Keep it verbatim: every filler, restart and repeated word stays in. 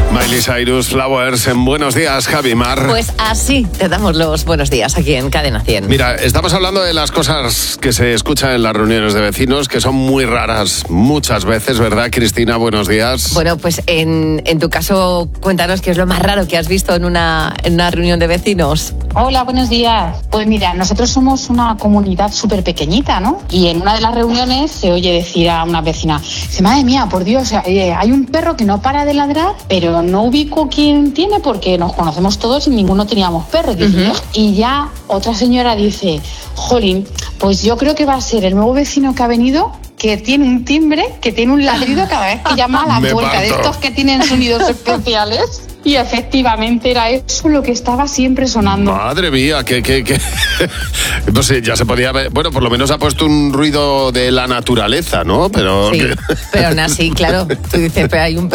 Miley Cyrus, Flowers, en Buenos Días, Javi Mar. Pues así te damos los buenos días aquí en Cadena cien. Mira, estamos hablando de las cosas que se escuchan en las reuniones de vecinos, que son muy raras muchas veces, ¿verdad, Cristina? Buenos días. Bueno, pues en, en tu caso, cuéntanos qué es lo más raro que has visto en una, en una reunión de vecinos. Hola, buenos días. Pues mira, nosotros somos una comunidad súper pequeñita, ¿no? Y en una de las reuniones se oye decir a una vecina, madre mía, por Dios, eh, hay un perro que no para de ladrar, pero no ubico quién tiene porque nos conocemos todos y ninguno teníamos perro. Uh-huh. Y ya otra señora dice, jolín, pues yo creo que va a ser el nuevo vecino que ha venido, que tiene un timbre, que tiene un ladrido cada vez que llama a la Me puerta, parto. de estos que tienen sonidos especiales. Y efectivamente era eso lo que estaba siempre sonando. Madre mía, que, que, que... no sé, ya se podía ver. Bueno, por lo menos ha puesto un ruido de la naturaleza, ¿no? Pero, sí, pero aún así, claro, tú dices, pero hay un